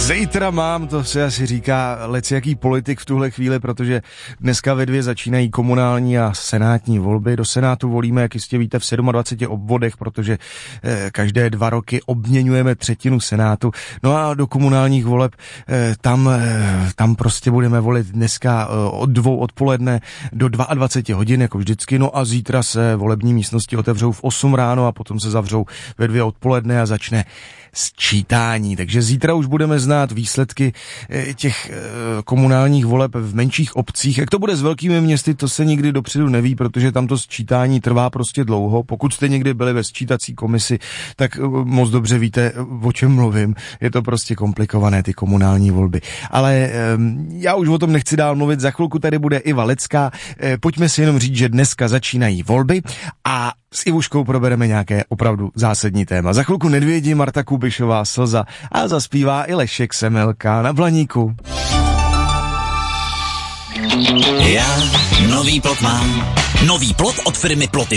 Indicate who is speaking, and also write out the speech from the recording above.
Speaker 1: Zítra mám, to se asi říká lecjaký politik v tuhle chvíli, protože dneska ve 2 začínají komunální a senátní volby. Do Senátu volíme, jak jistě víte, v 27 obvodech, protože každé 2 roky obměňujeme 1/3 Senátu. No a do komunálních voleb tam prostě budeme volit dneska od 2 odpoledne do 22 hodin, jako vždycky. No a zítra se volební místnosti otevřou v 8 ráno a potom se zavřou ve 2 odpoledne a začne sčítání. Takže zítra už budeme znát výsledky těch komunálních voleb v menších obcích. Jak to bude s velkými městy, to se nikdy dopředu neví, protože tam to sčítání trvá prostě dlouho. Pokud jste někdy byli ve sčítací komisi, tak moc dobře víte, o čem mluvím. Je to prostě komplikované, ty komunální volby. Ale já už o tom nechci dál mluvit. Za chvilku tady bude Iva Lecká. Pojďme si jenom říct, že dneska začínají volby a s Ivuškou probereme nějaké opravdu zásadní téma. Za chvilku Nedvědi, Marta Kubišová, Slza a zaspívá i Lešek Semelka na Blaníku.
Speaker 2: Já nový plot mám. Nový plot od firmy Ploty